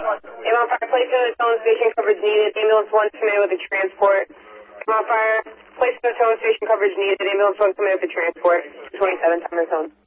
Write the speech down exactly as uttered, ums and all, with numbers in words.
Aim on fire, placement of the towing station, coverage needed. Ambulance one coming with the transport. Aim on fire, placement of the towing station, coverage needed. Ambulance one coming with the transport. twenty-seven, time and zone.